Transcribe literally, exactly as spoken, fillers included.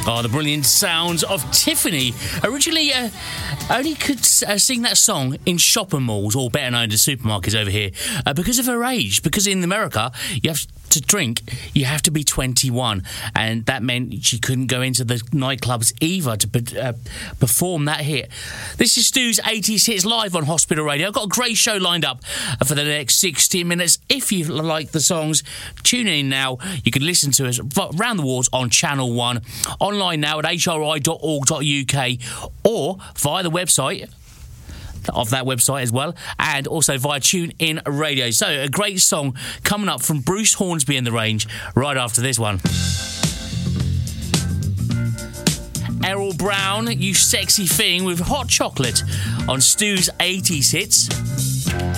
Oh, the brilliant sounds of Tiffany. Originally, uh, only could uh, sing that song in shopping malls, or better known as supermarkets over here, uh, because of her age. Because in America, you have to drink, you have to be twenty-one, and that meant she couldn't go into the nightclubs either to uh, perform that hit. This is Stu's eighties Hits live on Hospital Radio. I've got a great show lined up for the next sixty minutes. If you like the songs, tune in now. You can listen to us round the walls on Channel one, online now at h r i dot org dot u k, or via the website of that website as well, and also via TuneIn Radio. So a great song coming up from Bruce Hornsby and the Range right after this one. Errol Brown, You Sexy Thing, with Hot Chocolate on Stu's eighties Hits.